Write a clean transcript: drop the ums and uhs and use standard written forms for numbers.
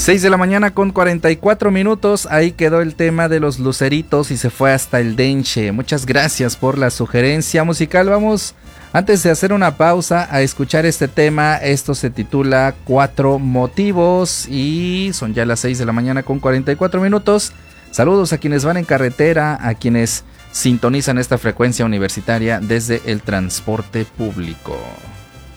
6 de la mañana con 44 minutos. Ahí quedó el tema de los luceritos y se fue hasta el denche. Muchas gracias por la sugerencia musical. Vamos, antes de hacer una pausa, a escuchar este tema. Esto se titula 4 motivos y son ya las 6 de la mañana con 44 minutos. Saludos a quienes van en carretera, a quienes sintonizan esta frecuencia universitaria desde el transporte público.